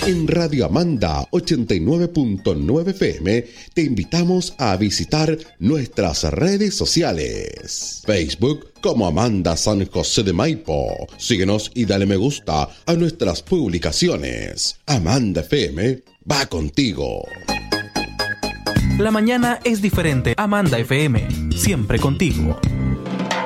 En Radio Amanda 89.9 FM te invitamos a visitar nuestras redes sociales. Facebook como Amanda San José de Maipo. Síguenos y dale me gusta a nuestras publicaciones. Amanda FM va contigo. La mañana es diferente. Amanda FM, siempre contigo.